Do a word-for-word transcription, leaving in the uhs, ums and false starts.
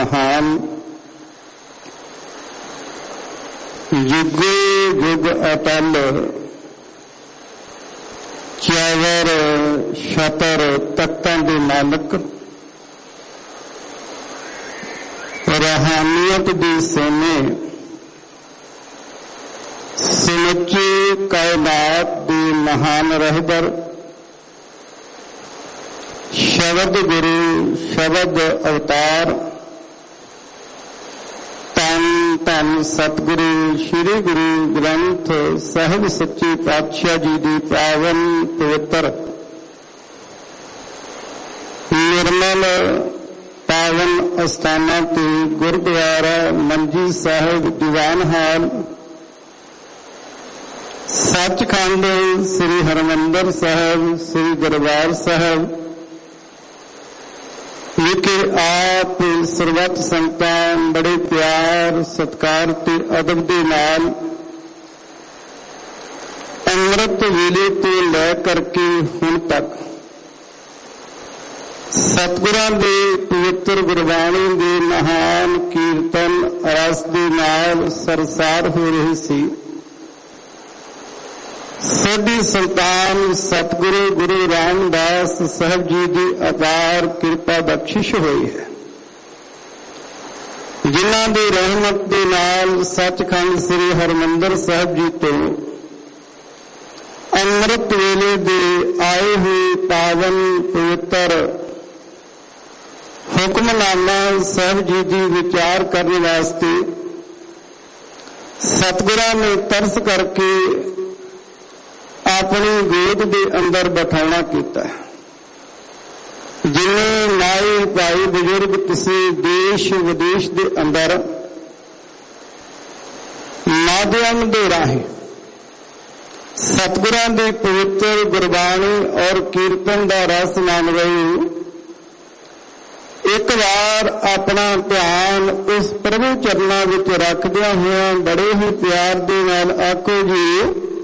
महान। युगो युग अटल चौवर छतर तख्तां दे मालक, रूहानियत दी सोने, समੁੱਚੀ कायनात दी महान रहबर, शब्द गुरु शब्द अवतार, धन धन सतगुरु श्री गुरु ग्रंथ साहिब सच्चे पातशाह जी दी पावन पवित्र निर्मल पावन अस्थानां ते गुरुद्वारा मंजी साहिब दीवान हाल सचखंड श्री हरमंदिर साहिब श्री दरबार साहिब विखे आप सर्वत संतां बड़े प्यार सत्कार ते अदब दे नाल अमृत वेले तो लै करके हुण तक सतगुरां दे पवित्र गुरबाणी दे महान कीर्तन रस दे नाल सरसार हो रही सी। साडी संतान सतगुरु गुरु रामदास साहब जी की अपार कृपा बख्शिश हुई है, जिन्हां दी रहमत दे नाल सचखंड श्री हरमंदिर साहब जी तो अमृत वेले दे आए हुए पावन पवित्र हुक्मनामा साहब जी की विचार करने वास्ते सतगुरां ने तरस करके अपनी गोद के अंदर बैठाना किया। जिन्हें नाई भाई बुजुर्ग किसी देश विदेश के अंदर माध्यम के राही सतगुरां की पवित्र गुरबाणी और कीर्तन का रस मान रहे, एक बार अपना ध्यान उस प्रभु चरणों में रखदिया हुआ बड़े ही प्यार के नाल आखो जी